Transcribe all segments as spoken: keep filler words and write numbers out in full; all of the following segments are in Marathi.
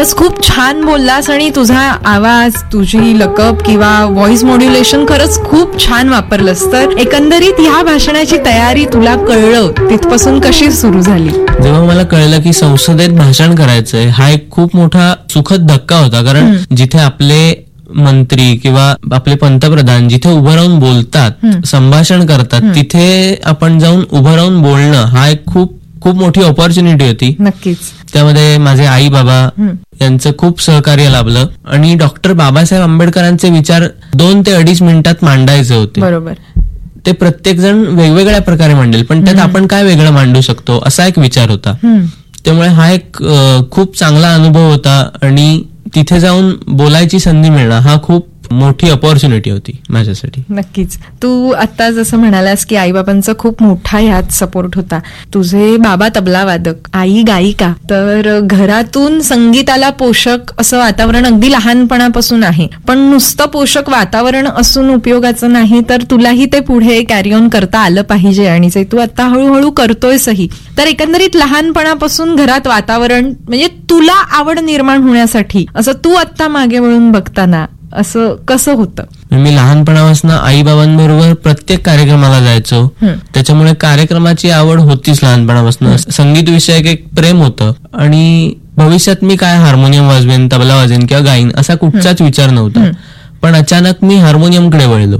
खरंच खूप छान बोललास आणि तुझा आवाज, तुझी लकप किंवा व्हॉइस मॉड्युलेशन खरंच खूप छान वापरलंस. तर एकंदरीत ह्या भाषणाची तयारी तुला कळलं तिथपासून कशी सुरू झाली? जेव्हा मला कळलं की संसदेत भाषण करायचंय, हा एक खूप मोठा सुखद धक्का होता. कारण जिथे आपले मंत्री किंवा आपले पंतप्रधान जिथे उभं राहून बोलतात, संभाषण करतात, तिथे आपण जाऊन उभं राहून बोलणं हा एक खूप खूप मोठी ऑपॉर्च्युनिटी होती. नक्कीच. त्यामध्ये माझे आई बाबा यांचं खूप सहकार्य लाभलं आणि डॉक्टर बाबासाहेब आंबेडकरांचे विचार दोन ते अडीच मिनिटात मांडायचे होते. बरोबर. ते प्रत्येक जण वेगवेगळ्या प्रकारे मांडेल, पण त्यात आपण काय वेगळं मांडू शकतो असा एक विचार होता. त्यामुळे हा एक खूप चांगला अनुभव होता आणि तिथे जाऊन बोलायची संधी मिळणं हा खूप मोठी अपॉर्च्युनिटी होती माझ्यासाठी. नक्कीच. तू आता जसं म्हणालास की आईबाबांचा खूप मोठा ह्यात सपोर्ट होता. तुझे बाबा तबला वादक, आई गायिका, तर घरातून संगीताला पोषक असं वातावरण अगदी लहानपणापासून आहे. पण नुसतं पोषक वातावरण असून उपयोगाचं नाही, तर तुलाही ते पुढे कॅरी ऑन करता आलं पाहिजे आणि जे तू आता हळूहळू करतोयसही. तर एकंदरीत लहानपणापासून घरात वातावरण म्हणजे तुला आवड निर्माण होण्यासाठी असं तू आता मागे वळून बघताना असं कसं होतं? मी लहानपणापासून आई बाबांबरोबर प्रत्येक कार्यक्रमाला जायचो, त्याच्यामुळे कार्यक्रमाची आवड होतीच लहानपणापासून. संगीत विषयक एक प्रेम होतं आणि भविष्यात मी काय हार्मोनियम वाजवेन, तबला वाजवेन किंवा गाईन असा कुठचाच विचार नव्हता. पण अचानक मी हार्मोनियमकडे वळलो.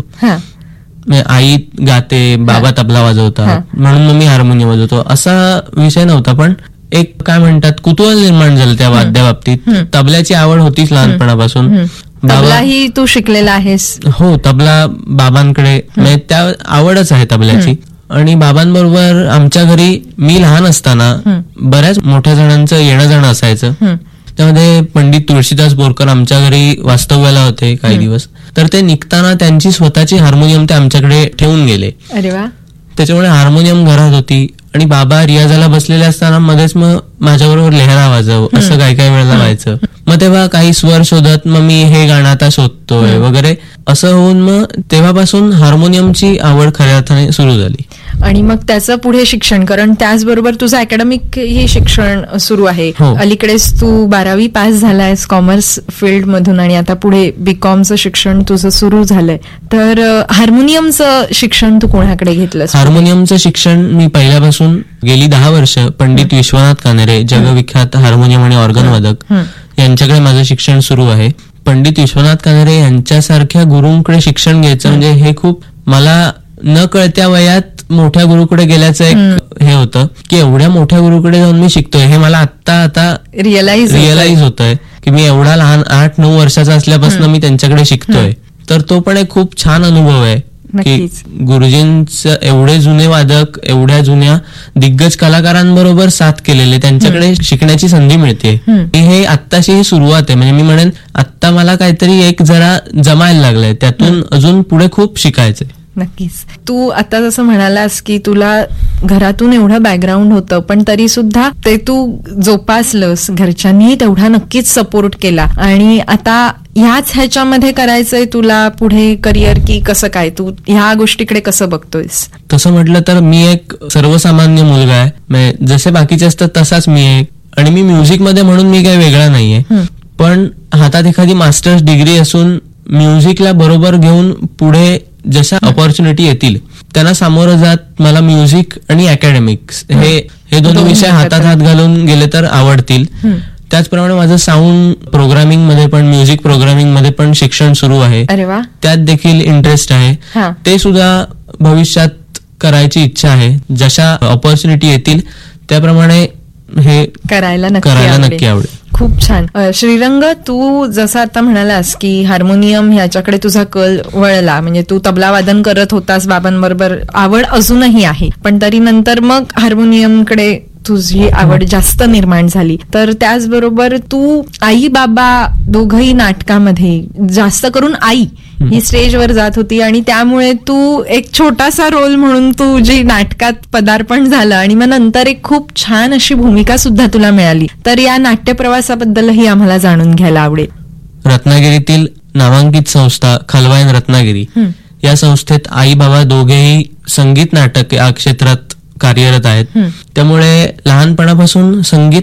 आई गाते, बाबा तबला वाजवतात म्हणून मग मी हार्मोनियम वाजवतो असा विषय नव्हता. पण एक काय म्हणतात कुतूहल निर्माण झालं त्या वाद्याबाबतीत. तबल्याची आवड होतीच लहानपणापासून. तबलाही तू शिकलेला आहेस? हो, तबला बाबांकडे म्हणजे त्या आवडच आहे तबल्याची. आणि बाबांबरोबर आमच्या घरी मी लहान असताना बऱ्याच मोठ्या जणांचं येणं जाणं असायचं. त्यामध्ये पंडित तुळशीदास बोरकर आमच्या घरी वास्तव्याला होते काही दिवस. तर ते निघताना त्यांची स्वतःची हार्मोनियम ते आमच्याकडे ठेवून गेले. अरे वा. त्याच्यामुळे हार्मोनियम घरात होती आणि बाबा रियाजाला बसलेले असताना मध्येच मग माझ्याबरोबर लेहरा वाजव असं काही काही वेळेला व्हायचं. मग तेव्हा काही स्वर शोधत मग मी हे गाणं आता शोधतोय वगैरे असं होऊन मग तेव्हापासून हार्मोनियमची आवड खऱ्या अर्थाने सुरू झाली. आणि मग त्याचं पुढे शिक्षण, कारण त्याचबरोबर तुझं अकॅडमिक हे शिक्षण सुरू आहे. अलीकडेच तू बारावी पास झालायस कॉमर्स फील्ड मधून आणि आता पुढे बीकॉमचं शिक्षण तुझं सुरू झालंय. तर हार्मोनियमचं शिक्षण तू कोणाकडे घेतलंस? हार्मोनियमचं शिक्षण मी पहिल्यापासून गेली दहा वर्ष पंडित विश्वनाथ कानेरे, जगविख्यात हार्मोनियम आणि ऑर्गन वादक यांच्याकडे माझं शिक्षण सुरू आहे. पंडित विश्वनाथ कानेरे यांच्यासारख्या गुरुंकडे शिक्षण घ्यायचं म्हणजे हे खूप मला न कळत्या वयात मोठ्या गुरुकडे गेल्याचं एक हे होतं की एवढ्या मोठ्या गुरुकडे जाऊन मी शिकतोय हे मला आत्ता आता रिअलाइज रिअलाइज होतंय की मी एवढा लहान आठ नऊ वर्षाचा असल्यापासून मी त्यांच्याकडे शिकतोय. तर तो पण एक खूप छान अनुभव आहे की गुरुजींचं एवढे जुने वादक, एवढ्या जुन्या दिग्गज कलाकारांबरोबर साथ केलेले त्यांच्याकडे शिकण्याची संधी मिळते. हे आत्ताशी ही सुरुवात आहे. म्हणजे मी म्हणेन आत्ता मला काहीतरी एक जरा जमायला लागलंय, त्यातून अजून पुढे खूप शिकायचंय. नक्कीच. तू आता जसं म्हणालास की तुला घरातून एवढं बॅकग्राऊंड होतं पण तरी सुद्धा ते तू जोपासलंस, घरच्यांनी तेवढा नक्कीच सपोर्ट केला. आणि आता ह्याच ह्याच्यामध्ये करायचंय तुला पुढे करिअर की कसं काय? तू ह्या गोष्टीकडे कसं बघतोयस? तसं म्हटलं तर मी एक सर्वसामान्य मुलगा आहे, जसे बाकीचे असतात तसाच मी आहे. आणि मी म्युझिक मध्ये म्हणून मी काही वेगळा नाहीये. पण हातात एखादी मास्टर्स डिग्री असून म्युझिकला बरोबर घेऊन पुढे जशा ऑपॉर्च्युनिटी येतील त्यांना सामोरं जात मला म्युझिक आणि अकॅडमिक्स हे हे दोन्ही विषय हातात हात घालून गेले तर आवडतील. त्याचप्रमाणे माझं साऊंड प्रोग्रामिंग मध्ये पण, म्युझिक प्रोग्रामिंग मध्ये पण शिक्षण सुरू आहे. त्यात देखील इंटरेस्ट आहे. ते सुद्धा भविष्यात करायची इच्छा आहे. जशा ऑपॉर्च्युनिटी येतील त्याप्रमाणे हे करायला करायला नक्की आवडेल. खूप छान. श्रीरंग, तू जसं आता म्हणालास की हार्मोनियम ह्याच्याकडे तुझा कल वळला, म्हणजे तू तबला वादन करत होतास बाबांबरोबर, आवड अजूनही आहे पण तरी नंतर मग हार्मोनियमकडे तुझी आवड जास्त निर्माण झाली. तर त्याचबरोबर तू आई बाबा दोघही नाटकामध्ये, जास्त करून आई ही स्टेजवर जात होती आणि त्यामुळे तू एक छोटासा रोल म्हणून तू जी नाटकात पदार्पण झालं आणि मग नंतर एक खूप छान अशी भूमिका सुद्धा तुला मिळाली. तर या नाट्य प्रवासाबद्दलही आम्हाला जाणून घ्यायला आवडेल. रत्नागिरीतील नामांकित संस्था खलवायन रत्नागिरी या संस्थेत आई बाबा दोघेही संगीत नाटक या क्षेत्रात कार्यरत आहेत. त्यामुळे लहानपणापासून संगीत